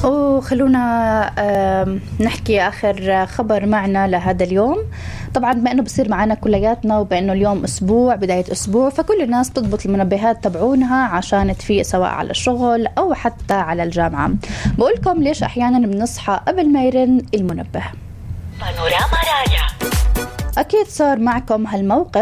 وخلونا نحكي آخر خبر معنا لهذا اليوم. طبعا بما أنه بصير معنا كلياتنا وبأنه اليوم أسبوع بداية أسبوع، فكل الناس بتضبط المنبهات تبعونها عشان تفيق سواء على الشغل أو حتى على الجامعة. بقولكم ليش أحيانا بنصحى قبل ما يرن المنبه. بانوراما راجع. أكيد صار معكم هالموقف